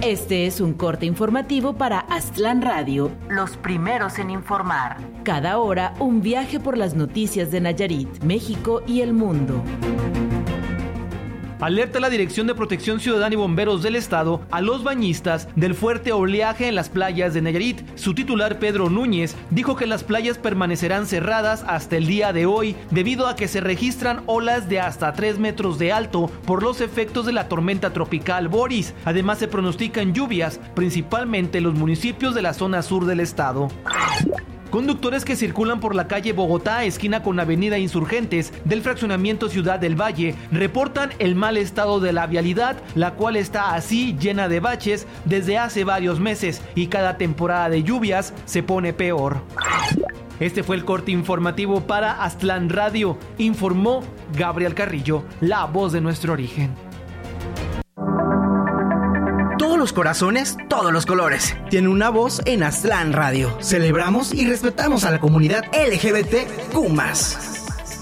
Este es un corte informativo para Aztlán Radio, los primeros en informar. Cada hora, un viaje por las noticias de Nayarit, México y el mundo. Alerta la Dirección de Protección Ciudadana y Bomberos del Estado a los bañistas del fuerte oleaje en las playas de Nayarit. Su titular, Pedro Núñez, dijo que las playas permanecerán cerradas hasta el día de hoy debido a que se registran olas de hasta 3 metros de alto por los efectos de la tormenta tropical Boris. Además, se pronostican lluvias, principalmente en los municipios de la zona sur del estado. Conductores que circulan por la calle Bogotá, esquina con Avenida Insurgentes, del fraccionamiento Ciudad del Valle, reportan el mal estado de la vialidad, la cual está así llena de baches desde hace varios meses y cada temporada de lluvias se pone peor. Este fue el corte informativo para Aztlán Radio, informó Gabriel Carrillo, la voz de nuestro origen. Todos los corazones, todos los colores. Tiene una voz en Aztlán Radio. Celebramos y respetamos a la comunidad LGBTQ+.